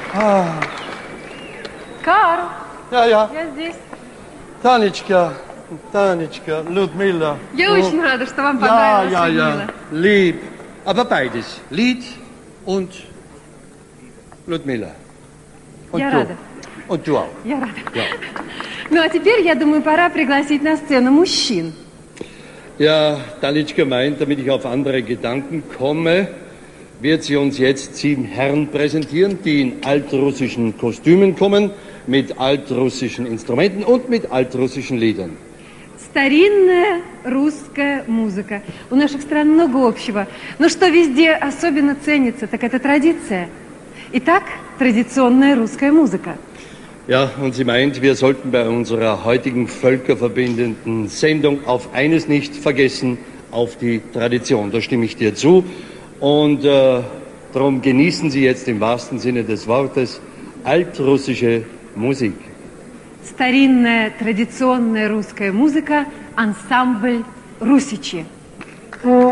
Карл, Ja, ja. я здесь. Tanitschka, Ludmilla. Я очень рада, что вам Ja, понравилось, ja, Людмила. ja. Lieb. Aber beides. Lied und Ludmilla. Und Я du. рада. Und du auch. Я рада. Ja. Ну, а теперь, я думаю, пора пригласить на сцену мужчин. Ja, Tanitschka meint, damit ich auf andere Gedanken komme, wird sie uns jetzt 7 Herren präsentieren, die in altrussischen Kostümen kommen, mit altrussischen Instrumenten und mit altrussischen Liedern. Старинная русская музыка. У наших стран много общего. Но что везде особенно ценится, так это традиция. Итак, традиционная русская музыка. Ja, und sie meint, wir sollten bei unserer heutigen völkerverbindenden Sendung auf eines nicht vergessen, auf die Tradition. Da stimme ich dir zu. Und darum genießen Sie jetzt im wahrsten Sinne des Wortes altrussische Musik. Старинная традиционная русская музыка, ансамбль «Русичи».